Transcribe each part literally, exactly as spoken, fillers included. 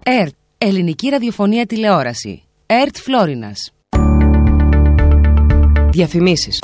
ΕΡΤ. Ελληνική ραδιοφωνία τηλεόραση. ΕΡΤ Φλόρινας. Διαφημίσεις.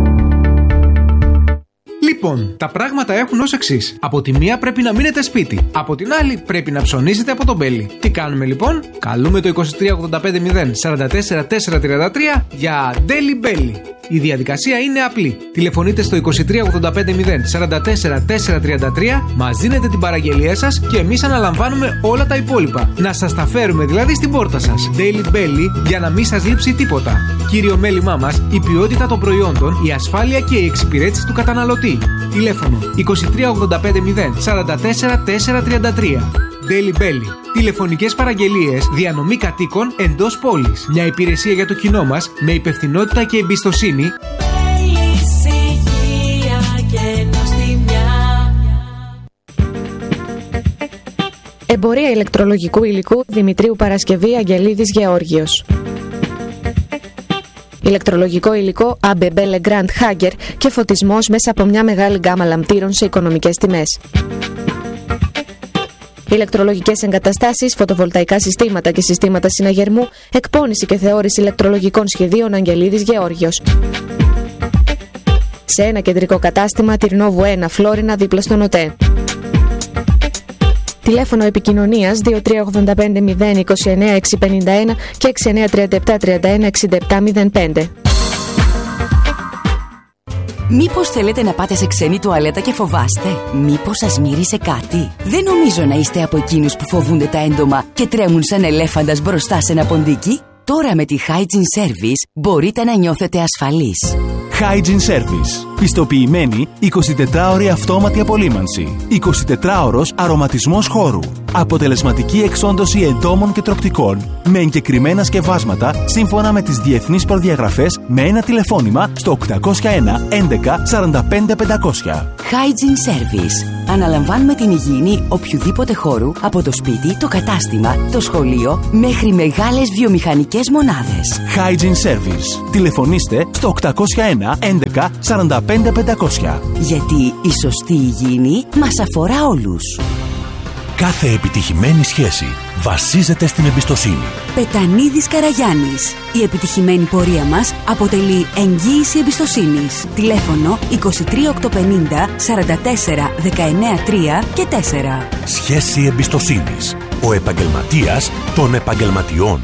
Λοιπόν, τα πράγματα έχουν ως εξής. Από τη μία πρέπει να μείνετε σπίτι. Από την άλλη πρέπει να ψωνίσετε από τον Μπέλι. Τι κάνουμε λοιπόν? Καλούμε το είκοσι τρία ογδόντα πέντε μηδέν σαράντα τέσσερα τετρακόσια τριάντα τρία για Daily Belly. Η διαδικασία είναι απλή. Τηλεφωνείτε στο είκοσι τρία ογδόντα πέντε μηδέν σαράντα τέσσερα τετρακόσια τριάντα τρία, μας δίνετε την παραγγελία σας και εμείς αναλαμβάνουμε όλα τα υπόλοιπα. Να σας τα φέρουμε δηλαδή στην πόρτα σας. Daily Belly για να μην σας λείψει τίποτα. Κύριο μέλημά μας, η ποιότητα των προϊόντων, η ασφάλεια και η εξυπηρέτηση του καταναλωτή. Τηλέφωνο είκοσι τρία ογδόντα πέντε μηδέν σαράντα τέσσερα τετρακόσια τριάντα τρία. Daily Belly. Τηλεφωνικές παραγγελίες, διανομή κατοίκων εντός πόλης. Μια υπηρεσία για το κοινό μας με υπευθυνότητα και εμπιστοσύνη. Εμπορία ηλεκτρολογικού υλικού Δημητρίου Παρασκευή Αγγελίδης Γεώργιος. Ηλεκτρολογικό υλικό έι μπι μπι Legrand Hager και φωτισμός μέσα από μια μεγάλη γκάμα λαμπτήρων σε οικονομικές τιμές. Ηλεκτρολογικές εγκαταστάσεις, φωτοβολταϊκά συστήματα και συστήματα συναγερμού, εκπώνηση και θεώρηση ηλεκτρολογικών σχεδίων Αγγελίδης Γεώργιος. Σε ένα κεντρικό κατάστημα, Τυρνόβου ένα, Φλόρινα, δίπλα στον ΟΤΕ. Τηλέφωνο επικοινωνίας δύο τρία ογδόντα πέντε μηδέν είκοσι εννέα εξακόσια πενήντα ένα και έξι εννέα τριάντα επτά τριάντα ένα εξήντα επτά μηδέν πέντε. Μήπως θέλετε να πάτε σε ξένη τουαλέτα και φοβάστε? Μήπως σας μύρισε κάτι? Δεν νομίζω να είστε από εκείνους που φοβούνται τα έντομα και τρέμουν σαν ελέφαντας μπροστά σε ένα ποντίκι. Τώρα με τη Hygiene Service μπορείτε να νιώθετε ασφαλείς. Hygiene Service. Πιστοποιημένη εικοσιτετράωρη αυτόματη απολύμανση. εικοσιτετράωρος αρωματισμός χώρου. Αποτελεσματική εξόντωση εντόμων και τροκτικών με εγκεκριμένα σκευάσματα σύμφωνα με τις διεθνείς προδιαγραφές με ένα τηλεφώνημα στο οκτακόσια ένα έντεκα σαράντα πέντε πεντακόσια. Hygiene Service. Αναλαμβάνουμε την υγιεινή οποιοδήποτε χώρου από το σπίτι, το κατάστημα, το σχολείο μέχρι μεγάλες βιομηχανικές μονάδες. Hygiene Service. Τηλεφωνήστε στο οκτακόσια ένα έντεκα σαράντα πέντε πεντακόσια. Γιατί η σωστή υγιεινή μας αφορά όλους. Κάθε επιτυχημένη σχέση βασίζεται στην εμπιστοσύνη. Πετανίδης Καραγιάννης. Η επιτυχημένη πορεία μας αποτελεί εγγύηση εμπιστοσύνης. Τηλέφωνο είκοσι τρία οκτακόσια πενήντα σαράντα τέσσερα δεκαεννέα τρία και τέσσερα. Σχέση εμπιστοσύνης. Ο επαγγελματίας των επαγγελματιών.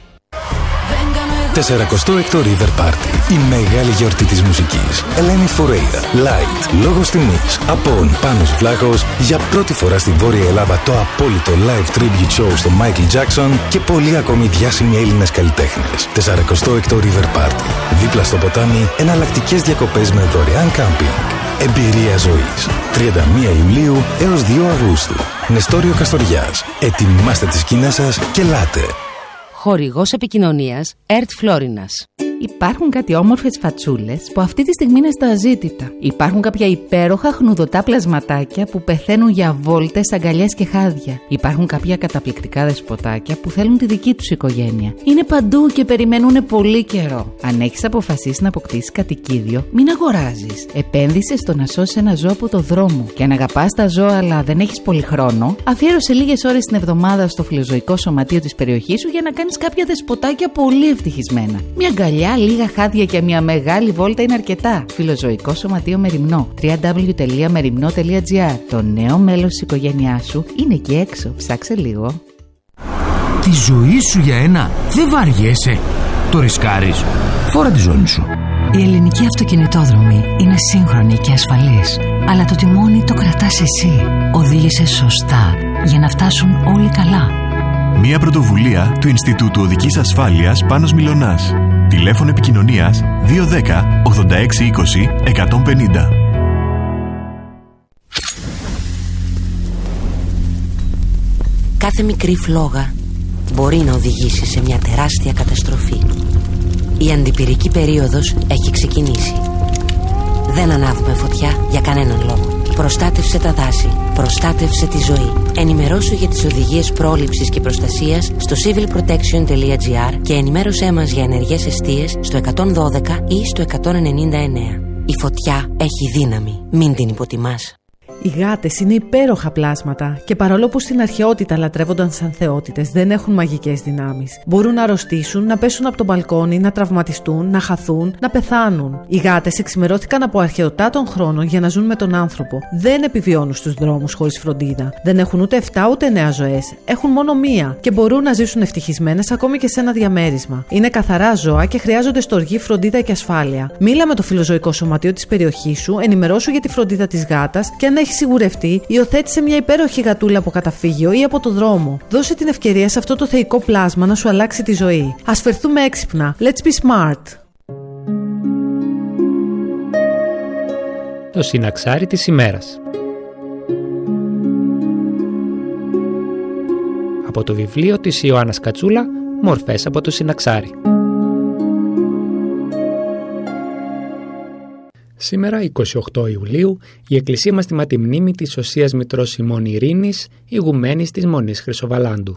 σαρανταεκτό River Party. Η μεγάλη γιορτή της μουσικής. Ελένη Φουρέιρα, Light, Λόγος Τιμής, Απόν, Πάνος Βλάχος. Για πρώτη φορά στη Βόρεια Ελλάδα το απόλυτο live tribute show στο Michael Jackson και πολλοί ακόμη διάσημοι Έλληνες καλλιτέχνες. σαρανταεκτό River Party. Δίπλα στο ποτάμι, εναλλακτικές διακοπές με δωρεάν κάμπινγκ. Εμπειρία ζωής. τριάντα μία Ιουλίου έως δύο Αυγούστου. Νεστόριο Καστοριάς. Ετοιμάστε τις σκηνές σας και ελάτε. Χορηγός επικοινωνίας ΕΡΤ Φλόρινας. Υπάρχουν κάτι όμορφες φατσούλες που αυτή τη στιγμή είναι στα αζήτητα. Υπάρχουν κάποια υπέροχα χνουδωτά πλασματάκια που πεθαίνουν για βόλτες, αγκαλιές και χάδια. Υπάρχουν κάποια καταπληκτικά δεσποτάκια που θέλουν τη δική τους οικογένεια. Είναι παντού και περιμένουν πολύ καιρό. Αν έχεις αποφασίσει να αποκτήσεις κατοικίδιο, μην αγοράζεις. Επένδυσε στο να σώσεις ένα ζώο από το δρόμο. Και αν αγαπάς τα ζώα αλλά δεν έχεις πολύ χρόνο, αφιέρωσε λίγες ώρες την εβδομάδα στο φιλοζωικό σωματείο της περιοχής σου για να κάνεις κάποια δεσποτάκια πολύ ευτυχισμένα. Μια αγκαλιά, λίγα χάδια και μια μεγάλη βόλτα είναι αρκετά. Φιλοζωικό Σωματείο Μεριμνό. double-u double-u double-u τελεία μεριμνό τελεία τζι άρ. Το νέο μέλος της οικογένειάς σου είναι εκεί έξω. Ψάξε λίγο. Τη ζωή σου για ένα δεν βαριέσαι. Το ρισκάρεις. Φόρα τη ζώνη σου. Η ελληνική αυτοκινητόδρομη είναι σύγχρονη και ασφαλής. Αλλά το τιμόνι το κρατάς εσύ. Οδήγησε σωστά για να φτάσουν όλοι καλά. Μια πρωτοβουλία του Ινστιτούτου Οδικής Ασφάλειας Πάνος Μιλωνάς. Τηλέφωνο επικοινωνίας δύο ένα μηδέν ογδόντα έξι είκοσι εκατόν πενήντα. Κάθε μικρή φλόγα μπορεί να οδηγήσει σε μια τεράστια καταστροφή. Η αντιπυρική περίοδος έχει ξεκινήσει. Δεν ανάβουμε φωτιά για κανέναν λόγο. Προστάτευσε τα δάση, προστάτευσε τη ζωή. Ενημερώσου για τις οδηγίες πρόληψης και προστασίας στο civil protection τελεία τζι άρ και ενημέρωσέ μας για ενεργές εστίες στο εκατόν δώδεκα ή στο εκατόν ενενήντα εννέα. Η φωτιά έχει δύναμη, μην την υποτιμάς. Οι γάτες είναι υπέροχα πλάσματα και παρόλο που στην αρχαιότητα λατρεύονταν σαν θεότητες, δεν έχουν μαγικές δυνάμεις. Μπορούν να αρρωστήσουν, να πέσουν από το μπαλκόνι, να τραυματιστούν, να χαθούν, να πεθάνουν. Οι γάτες εξημερώθηκαν από αρχαιοτά των χρόνων για να ζουν με τον άνθρωπο. Δεν επιβιώνουν στους δρόμους χωρίς φροντίδα. Δεν έχουν ούτε εφτά ούτε εννέα ζωές. Έχουν μόνο μία και μπορούν να ζήσουν ευτυχισμένες ακόμη και σε ένα διαμέρισμα. Είναι καθαρά ζώα και χρειάζονται στοργή, φροντίδα και ασφάλεια. Μίλα με το φιλοζωικό σωματείο της περιοχής σου, ενημερώσου για τη φροντίδα της γάτας και αν έχει σιγουρευτεί, υιοθέτησε μια υπέροχη γατούλα από καταφύγιο ή από το δρόμο. Δώσε την ευκαιρία σε αυτό το θεϊκό πλάσμα να σου αλλάξει τη ζωή. Ας φερθούμε έξυπνα. Let's be smart. Το συναξάρι της ημέρας. Από το βιβλίο της Ιωάννας Κατσούλα, Μορφές από το συναξάρι. Σήμερα, εικοστή ογδόη Ιουλίου, η Εκκλησία μας τιμά τη μνήμη της Οσίας Μητρός ημών Ειρήνης, ηγουμένης της Μονής Χρυσοβαλάντου.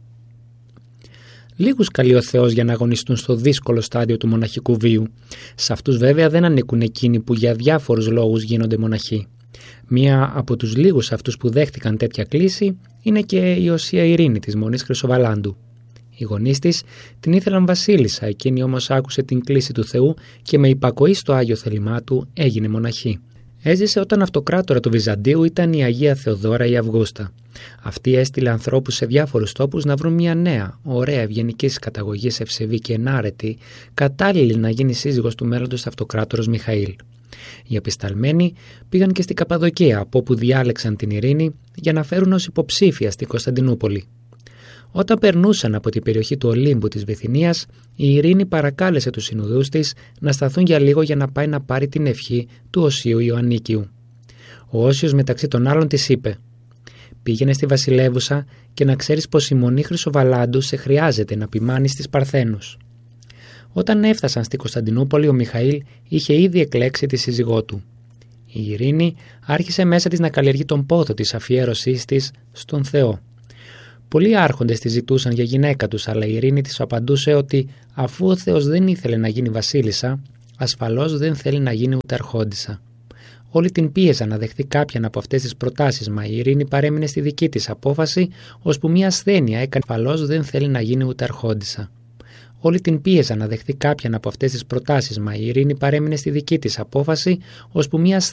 Λίγους καλεί ο Θεός για να αγωνιστούν στο δύσκολο στάδιο του μοναχικού βίου. Σε αυτούς βέβαια δεν ανήκουν εκείνοι που για διάφορους λόγους γίνονται μοναχοί. Μία από τους λίγους αυτούς που δέχτηκαν τέτοια κλίση είναι και η Οσία Ειρήνη της Μονής Χρυσοβαλάντου. Οι γονείς της την ήθελαν βασίλισσα, εκείνη όμως άκουσε την κλίση του Θεού και με υπακοή στο Άγιο θέλημά του έγινε μοναχή. Έζησε όταν αυτοκράτορα του Βυζαντίου ήταν η Αγία Θεοδώρα η Αυγούστα. Αυτή έστειλε ανθρώπους σε διάφορους τόπους να βρουν μια νέα, ωραία, ευγενικής καταγωγής, ευσεβή και ενάρετη, κατάλληλη να γίνει σύζυγος του μέλλοντος αυτοκράτορος Μιχαήλ. Οι απεσταλμένοι πήγαν και στην Καπαδοκία, από όπου διάλεξαν την Ειρήνη για να φέρουν ως υποψήφια στην Κωνσταντινούπολη. Όταν περνούσαν από την περιοχή του Ολύμπου της Βυθινίας, η Ειρήνη παρακάλεσε τους συνοδούς της να σταθούν για λίγο για να πάει να πάρει την ευχή του Οσίου Ιωαννίκιου. Ο Όσιος μεταξύ των άλλων της είπε: «Πήγαινε στη βασιλεύουσα και να ξέρεις πως η Μονή Χρυσοβαλάντου σε χρειάζεται να ποιμάνεις τις Παρθένους». Όταν έφτασαν στην Κωνσταντινούπολη, ο Μιχαήλ είχε ήδη εκλέξει τη σύζυγό του. Η Ειρήνη άρχισε μέσα της να καλλιεργεί τον πόθο της αφιέρωσής της στον Θεό. Πολλοί άρχοντες τη ζητούσαν για γυναίκα τους, αλλά η Ειρήνη της απαντούσε ότι αφού ο Θεός δεν ήθελε να γίνει βασίλισσα, ασφαλώς δεν θέλει να γίνει ούτε αρχόντισσα. Όλοι την πίεζαν να δεχθεί κάποιαν από αυτές τις προτάσεις, μα η Ειρήνη παρέμεινε στη δική της απόφαση, ώσπου μια ασθένεια έκανε ασφαλώς δεν θέλει να γίνει ούτε αρχόντισσα. Όλοι την πίεζαν να δεχθεί κάποιαν από αυτές τις προτάσεις, μα η Ειρήνη παρέμεινε στη δική της απόφαση, ώσπου μια